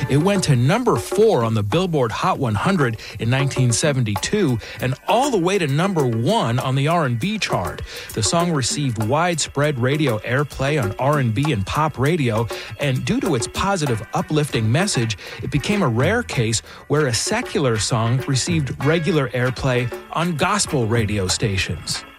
It went to number 4 on the Billboard Hot 100 in 1972 and all the way to number 1 on the R&B chart. The song received widespread radio airplay on R&B and pop radio, and due to its positive, uplifting message, it became a rare case where a secular song received regular airplay on gospel radio stations.